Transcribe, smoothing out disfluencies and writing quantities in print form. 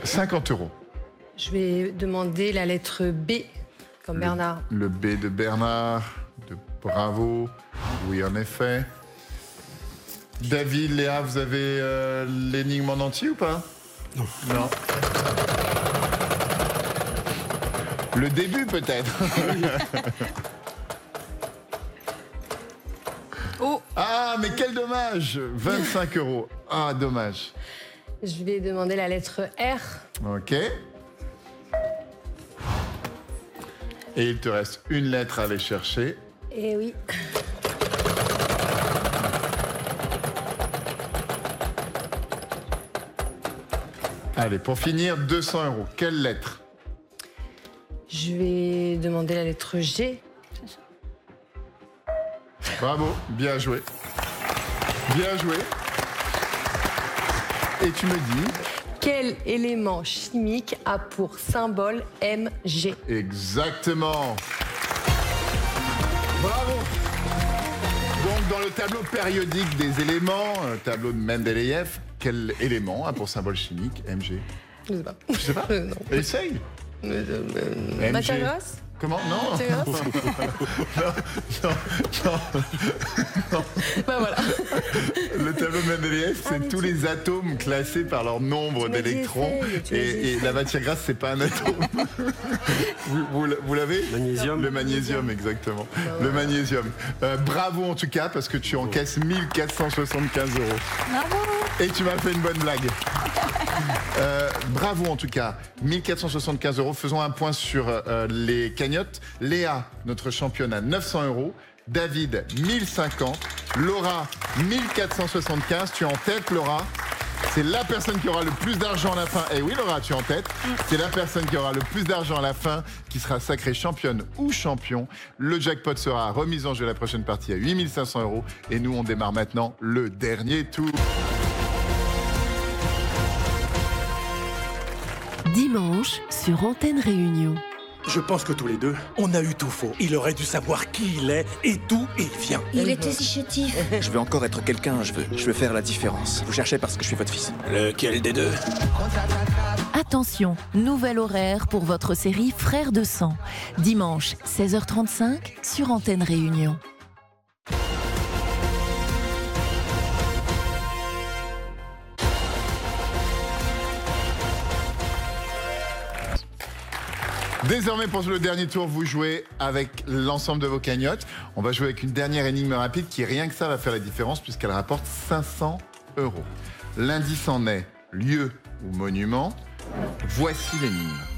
50 €. Je vais demander la lettre B, comme Bernard. Le B de Bernard, de Bravo. Oui, en effet. David, Léa, vous avez l'énigme en entier ou pas? Non. Non. Le début, peut-être. Oh. Ah, mais quel dommage! 25 €. Ah, dommage. Je vais demander la lettre R. Ok. Et il te reste une lettre à aller chercher. Eh oui. Allez, pour finir, 200 €. Quelle lettre? Je vais demander la lettre G. Bravo, bien joué. Bien joué. Et tu me dis? Quel élément chimique a pour symbole Mg? Exactement. Bravo. Donc, dans le tableau périodique des éléments, tableau de Mendeleïev, quel élément a pour symbole chimique Mg? Je sais pas. Je sais pas. Non. Essaye. MG. Matière grasse? Comment? Non. Matière grasse? Non. Bah voilà. Le tableau Mendeleïev, c'est mais tous les atomes classés par leur nombre d'électrons. Et la matière grasse, c'est pas un atome. vous l'avez? Magnésium. Le magnésium, exactement. Le magnésium. Bravo en tout cas, parce que tu encaisses 1475 €. Bravo. Et tu m'as fait une bonne blague. Bravo en tout cas. 1475 €. Faisons un point sur les cagnottes. Léa, notre championne, à 900 €. David, 1050. Laura, 1475. Tu es en tête, Laura. C'est la personne qui aura le plus d'argent à la fin. Et oui, Laura, tu es en tête. C'est la personne qui aura le plus d'argent à la fin qui sera sacrée championne ou champion. Le jackpot sera remis en jeu la prochaine partie à 8500 €. Et nous, on démarre maintenant le dernier tour. Dimanche sur Antenne Réunion. Je pense que tous les deux, on a eu tout faux. Il aurait dû savoir qui il est et d'où il vient. Il était si chétif. Je veux encore être quelqu'un, je veux faire la différence. Vous cherchez parce que je suis votre fils. Lequel des deux? Attention, nouvel horaire pour votre série Frères de sang. Dimanche, 16h35 sur Antenne Réunion. Désormais, pour le dernier tour, vous jouez avec l'ensemble de vos cagnottes. On va jouer avec une dernière énigme rapide qui, rien que ça, va faire la différence puisqu'elle rapporte 500 €. L'indice en est lieu ou monument. Voici l'énigme.